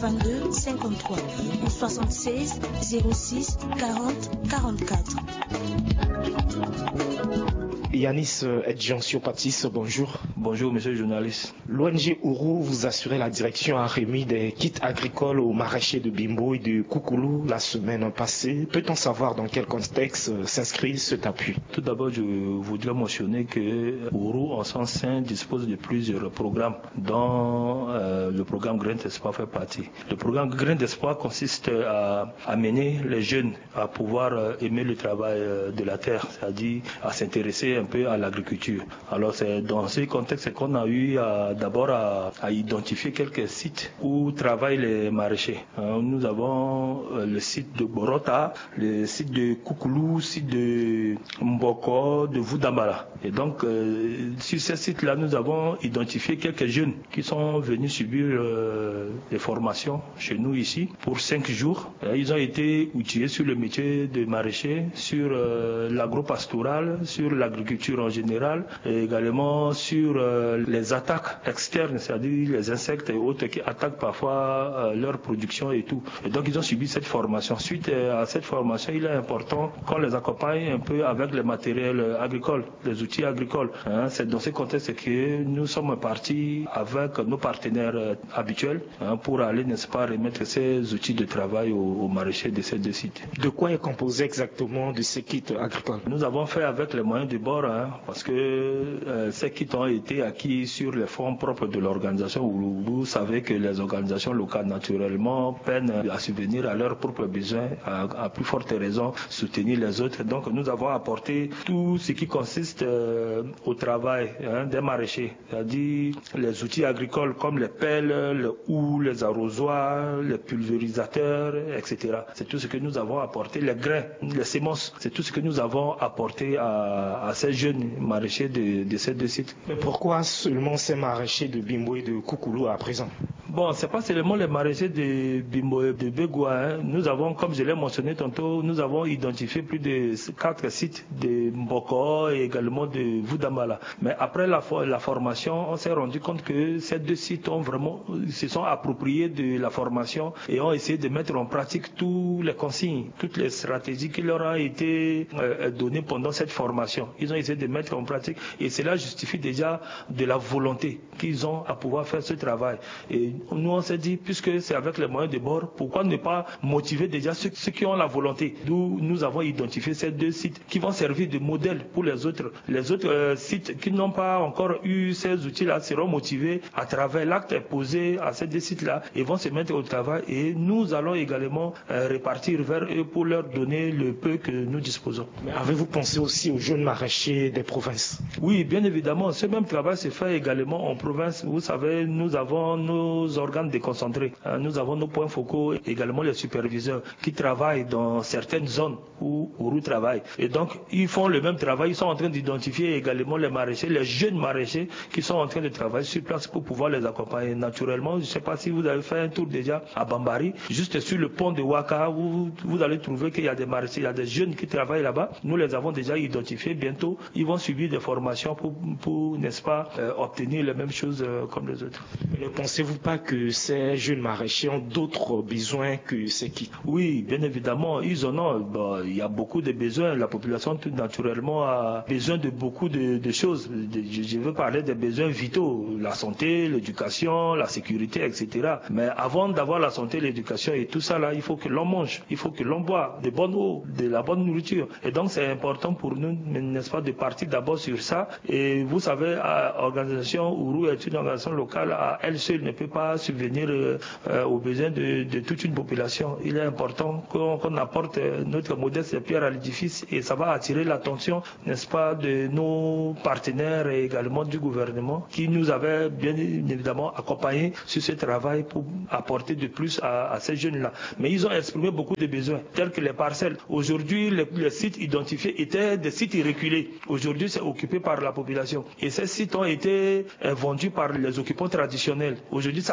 22 53 ou 76 06 40 44. Yanis Edjansiopatis, bonjour. Bonjour, monsieur le journaliste. L'ONG Ourou vous assurait la direction a remis des kits agricoles aux maraîchers de Bimbo et de Koukoulou la semaine passée. Peut-on savoir dans quel contexte s'inscrit cet appui? Tout d'abord, je voudrais mentionner que Ourou, en son sein, dispose de plusieurs programmes, dont le programme Grain d'Espoir fait partie. Le programme Grain d'Espoir consiste à amener les jeunes à pouvoir aimer le travail de la terre, c'est-à-dire à s'intéresser un peu à l'agriculture. Alors c'est dans ce contexte qu'on a eu d'abord à identifier quelques sites où travaillent les maraîchers. Nous avons le site de Borota, le site de Koukoulou, le site de Mboko, de Voudambala. Et donc sur ces sites-là, nous avons identifié quelques jeunes qui sont venus subir des formations chez nous ici pour 5 jours. Ils ont été outillés sur le métier de maraîcher, sur l'agro-pastoral, sur l'agriculture en général, et également sur les attaques externes, c'est-à-dire les insectes et autres qui attaquent parfois leur production et tout. Et donc ils ont subi cette formation. Suite à cette formation, il est important qu'on les accompagne un peu avec les matériels agricoles, les outils agricoles. C'est dans ce contexte que nous sommes partis avec nos partenaires habituels pour aller, n'est-ce pas, remettre ces outils de travail aux maraîchers de ces 2 sites. De quoi est composé exactement de ces kits agricoles? Nous avons fait avec les moyens du bord, parce que ces kits ont été acquis sur les fonds propres de l'organisation. Vous savez que les organisations locales, naturellement, peinent à subvenir à leurs propres besoins, à plus forte raison soutenir les autres. Donc nous avons apporté tout ce qui consiste au travail des maraîchers, c'est-à-dire les outils agricoles comme les pelles, les houes, les arrosoirs, les pulvérisateurs, etc. C'est tout ce que nous avons apporté. Les grains, les semences, c'est tout ce que nous avons apporté à ces jeunes maraîchers de ces 2 sites. Mais pourquoi seulement ces maraîchers de Bimbo et de Koukoulou à présent? Bon, c'est pas seulement les maraîchers de Bimbo et de Begoua. Nous avons, comme je l'ai mentionné tantôt, nous avons identifié plus de 4 sites de Mboko et également de Voudambala. Mais après la formation, on s'est rendu compte que ces 2 sites se sont appropriés de la formation et ont essayé de mettre en pratique tous les consignes, toutes les stratégies qui leur ont été données pendant cette formation. Ils ont essayé de mettre en pratique et cela justifie déjà de la volonté qu'ils ont à pouvoir faire ce travail. Et nous on s'est dit, puisque c'est avec les moyens de bord, pourquoi ne pas motiver déjà ceux qui ont la volonté. D'où nous avons identifié ces 2 sites qui vont servir de modèle pour les autres. Les autres sites qui n'ont pas encore eu ces outils-là seront motivés à travers l'acte posé à ces 2 sites-là et vont se mettre au travail et nous allons également repartir vers eux pour leur donner le peu que nous disposons. Mais avez-vous pensé aussi aux jeunes maraîchers des provinces? Oui, bien évidemment. Ce même travail se fait également en province. Vous savez, nous avons nos organes déconcentrés. Nous avons nos points focaux, également les superviseurs qui travaillent dans certaines zones où Ourou travaille. Et donc, ils font le même travail. Ils sont en train d'identifier également les maraîchers, les jeunes maraîchers qui sont en train de travailler sur place pour pouvoir les accompagner. Naturellement, je ne sais pas si vous avez fait un tour déjà à Bambari, juste sur le pont de Ouaka, où vous allez trouver qu'il y a des maraîchers, il y a des jeunes qui travaillent là-bas. Nous les avons déjà identifiés. Bientôt, ils vont subir des formations pour n'est-ce pas, obtenir les mêmes choses comme les autres. Ne pensez-vous pas que ces jeunes maraîchers ont d'autres besoins que ces kits? Oui, bien évidemment, ils en ont. Bon, il y a beaucoup de besoins. La population, tout naturellement, a besoin de beaucoup de choses. Je veux parler des besoins vitaux, la santé, l'éducation, la sécurité, etc. Mais avant d'avoir la santé, l'éducation et tout ça, là, il faut que l'on mange, il faut que l'on boit de bonne eau, de la bonne nourriture. Et donc, c'est important pour nous, n'est-ce pas, de partir d'abord sur ça. Et vous savez, l'organisation Ourou est une organisation locale, à elle seule ne peut pas subvenir aux besoins de toute une population. Il est important qu'on apporte notre modeste pierre à l'édifice et ça va attirer l'attention, n'est-ce pas, de nos partenaires et également du gouvernement qui nous avaient bien évidemment accompagnés sur ce travail pour apporter de plus à ces jeunes-là. Mais ils ont exprimé beaucoup de besoins, tels que les parcelles. Aujourd'hui, les sites identifiés étaient des sites irréguliers. Aujourd'hui, c'est occupé par la population. Et ces sites ont été vendus par les occupants traditionnels. Aujourd'hui, ça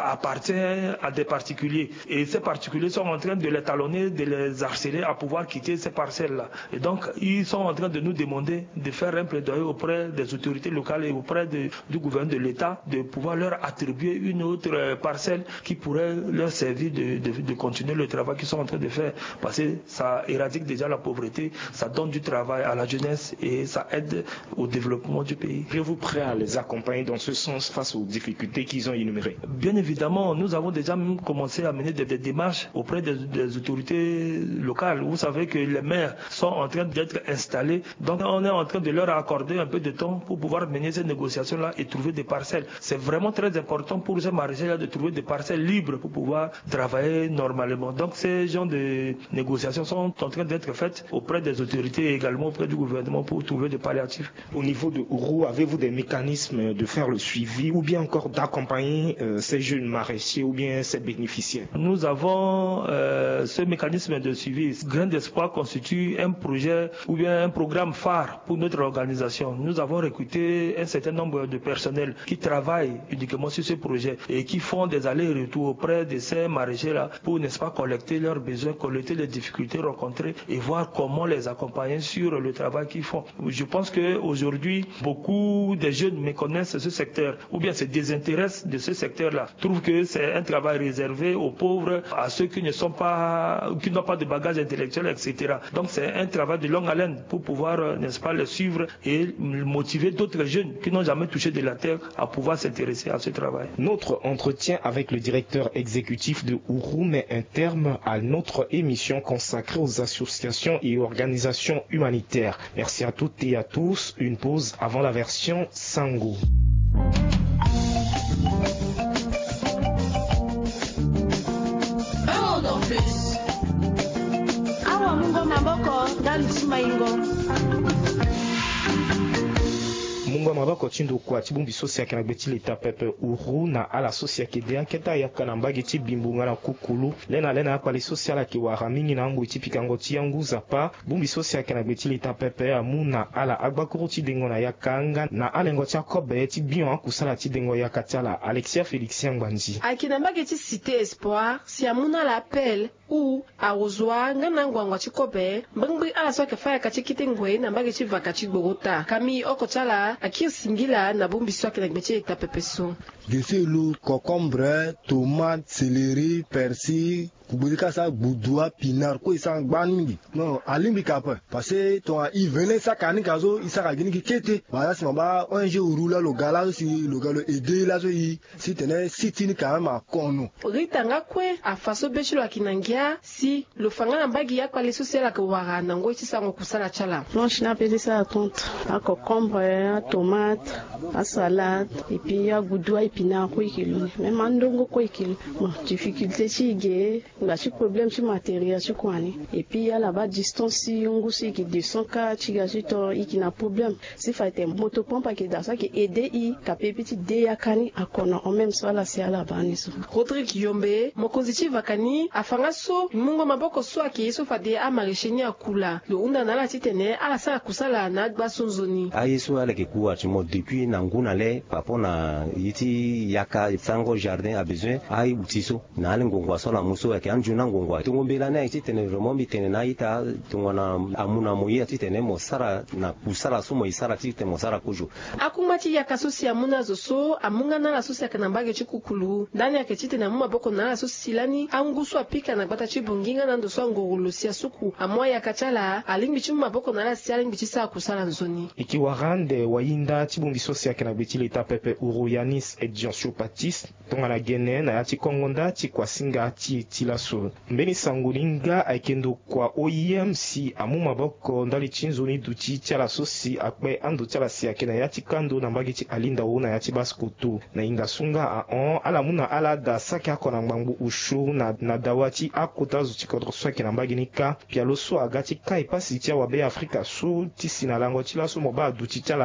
appartient à des particuliers. Et ces particuliers sont en train de les talonner, de les harceler à pouvoir quitter ces parcelles-là. Et donc, ils sont en train de nous demander de faire un plaidoyer auprès des autorités locales et auprès du gouvernement de l'État de pouvoir leur attribuer une autre parcelle qui pourrait leur servir de continuer le travail qu'ils sont en train de faire. Parce que ça éradique déjà la pauvreté, ça donne du travail à la jeunesse et ça aide au développement du pays. Êtes-vous prêt à les accompagner dans ce sens face aux difficultés qu'ils ont énumérées? Bien évidemment, nous avons déjà commencé à mener des démarches auprès des autorités locales. Vous savez que les maires sont en train d'être installés, donc on est en train de leur accorder un peu de temps pour pouvoir mener ces négociations-là et trouver des parcelles. C'est vraiment très important pour ces maraîchers-là de trouver des parcelles libres pour pouvoir travailler normalement. Donc ces genres de négociations sont en train d'être faites auprès des autorités et également auprès du gouvernement pour trouver des palliatifs. Au niveau de Ourou, avez-vous des mécanismes de faire le suivi ou bien encore d'accompagner ces jeunes maraîchers ou bien ces bénéficiaires? Nous avons ce mécanisme de suivi. Grain d'Espoir constitue un projet ou bien un programme phare pour notre organisation. Nous avons recruté un certain nombre de personnels qui travaillent uniquement sur ce projet et qui font des allers-retours auprès de ces maraîchers-là pour, n'est-ce pas, collecter leurs besoins, collecter les difficultés rencontrées et voir comment les accompagner sur le travail qu'ils font. Je pense qu'aujourd'hui, beaucoup de jeunes méconnaissent ce secteur ou bien se désintéressent de ce secteur-là, trouvent que c'est un travail réservé aux pauvres, à ceux qui n'ont pas de bagage intellectuel, etc. Donc c'est un travail de longue haleine pour pouvoir, n'est-ce pas, les suivre et motiver d'autres jeunes qui n'ont jamais touché de la terre à pouvoir s'intéresser à ce travail. Notre entretien avec le directeur exécutif de Ourou met un terme à notre émission consacrée aux associations et organisations humanitaires. Merci à toutes et à tous. Une pause avant la version Sango. Mungu mabako chindo kwa chibumbi sosi akana beti leta pepe Ourou na ala sosi akedea keta yakana mbagi chibimbunga na kukulu lena hapa li sosi ala kiwara mingi na angu ichipika ngoti yangu zapa bumbi sosi akana beti leta pepe amuna ala agbakuru chidengo na yakanga na ala ngoti akobe chibion kusala chidengo yakatala Alexia Félixien Ngbanji akina mbagi cité espoir si amuna la appel ou arozwa ngana ngwangwa chikobe mbangbi ala soke faya kachikite ngwe na mbagi chivaka chibogota kami okochala akisingila na bumbi soke na gbeche etapepeso geselu concombre tomate céleri persil kubulika sa budua pinar ko isa gbanmi non alimbi kape parce que ton il venait ça kani kazo isa ka gini kete ba si maba ONG Ourou là le gala si le galo aider là si tenait sitini quand même à kono ritanga kwe afaso bechilo akinangia si le fanga na mbagi ya kwa leso sela ko wara na ngo tisa ngo kusala chala blanche na peli ça compte à concombre à tomate à salade et puis à budua épinard ko ikilo même andongo ko ikilo bon difficulté chige la chi problème sur matériel sur quoi et puis il y a là-bas distance si on goûte qui descend ka chigasito qui n'a problème si fait un motopompe qui dans ça qui aider i capé petit dé yakani akona en même ça là c'est à la baniso Rodrigue Yombe mokonzichi vakani afanga so mungo maboko so akiso fade amarisheni akula le unda na la titene ala sa kusala na basonzoni ayeso ala ke kuwa chimo depuis na nguna le papona yiti yaka sango jardin a besoin ai utiso na ale ngongwa so la muso ya anjuna ngongwa tungombela na titene romombi tene na ita tungona amuna moya titene mosara na kusala so mo isara titene mosara kujo akumati yaka so si amuna zoso amunga na la so si akanambage chikukulu ndani ya titene muma boko na la so silani angusu apika na bata chibunginga na ndoso ngorolo sia suku amwa yakachala alimbi chuma boko na la si alimbi chisa kusala nzoni ikiwarande wainda chibumbiso sia kana betile ta pepe Ourou Yanis et Jean Patis tonga na gene na yati kongonda ti kwasinga ti tilaso mbeni sangulinga aikendo kwa OIMC amuma boko ndali chinzoni duti tiala sosi akpe ando tiala sia kana yati kando na mbagi ti alinda ona yati baskutu na inda sunga a on ala muna ala da saka kona ngbangu ushu na dawati akota zuti kodro swaki na mbagi nika pialo so agati kai pasi tia wabe Afrika su ti sinalango tilaso moba duti tiala aikena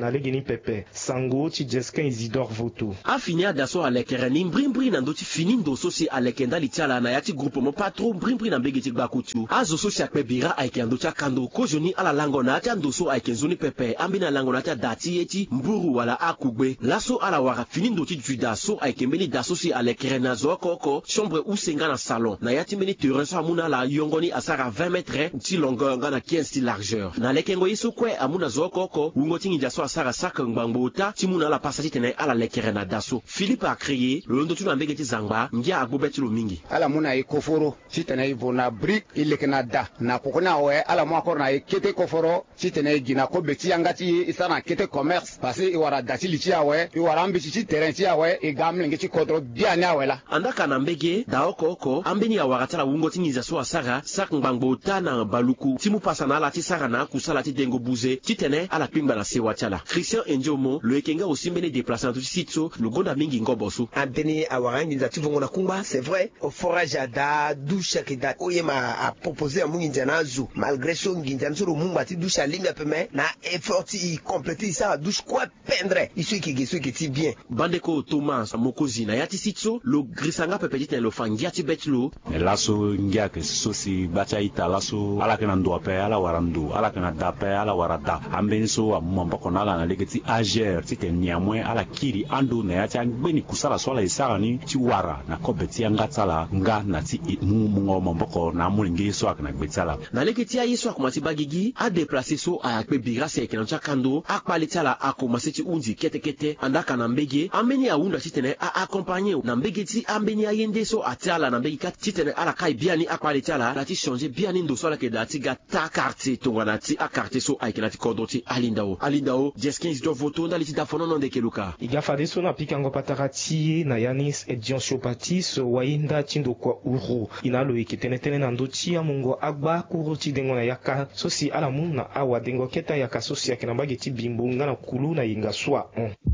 na legini pepe sango ti Jeskin Isidore Voto afinia daso alekerani mbri na ndoti fini ndoso si alekenda litiala na yati groupe mo patro mbri na mbege ti gbakutu azo so si akpebira aikendo cha kando kozoni ala lango na ata ndoso aikenzoni pepe ambina lango na ata dati eti mburu wala akugbe laso ala wara fini ndoti juda so aikembeni daso si alekerana zo koko chambre usenga na salon na yati meni terrain so amuna la yongoni asara 20 mètres ti longueur nga na 15 ti largeur na lekengo yiso kwe amuna zo koko ungoti ngi daso asara saka ngbangbo ti muna la passager tene ala lekerana daso Philippe a créé le ndo tu na mbege ti zangba ngia agbobeti lo mingi ala muna e koforo ti tene ivona brick ilekena da na kokona we ala mo akor na e kete koforo ti tene gina ko beti yangati isana kete commerce parce i wara dati lichi awe i wara ambichi ti terrain ti awe e gamle ngi ti kontro biani awela andaka na mbege da okoko ambeni ya wara tala wungo ti ngiza so asara sak ngbangbo ta na baluku ti mu pasa na ala ti sara na kusala ti dengo buze ti tene ala pingba na sewa tiala Christian Enjomo lo ekenga aussi mbene déplacer na tout sitio le gonda mingi ngoboso ambeni awara ngiza ti vongo na kumba c'est vrai au forage da douche ki da oyema a proposer amungi njana zu malgré so nginja so mumba ti douche linga peme na effort ti compléter ça douche quoi pendre isu ki ti bien bandeko Thomas Mokozi na yati sitio lo grisanga pepe ti lo fangia ti betlo laso ngia ke so si bacha ita laso ala kana ndo pe ala warandu ala kana da pe ala warada ambeni so amumba kona ala na legeti ager ti te niamwe ala kiri ando na yati angbeni kusala swala isara ni ti wara na kobeti anga tsala nga na ti mungo momboko na mulingi so akana gbetsala na leketi ya yeso akomati bagigi a déplacer so a akpe bira se ekena kando akpali tsala akomasi ti undi kete andaka na mbege ambeni ya unda titene a accompagner na mbege ti ambeni ya yende so atiala na mbege kat titene ala kai biani akpali tsala la ti changer biani ndo so la ke da ti ga ta quartier tongana ti a quartier so aikena ti kodo ti alindao Jeskin Isidore Voto ndali ti dafono no ndeke luka igafade so na pikango patarati na Yanis Edion Chopatis wainda tindo kwa uru inalo ikitenetene na ndochi ya mungo agba kuro ti dengo na yaka sosi ala muna awa dengo keta yaka sosi akina mbage ti bimbo ngana kulu na yinga swa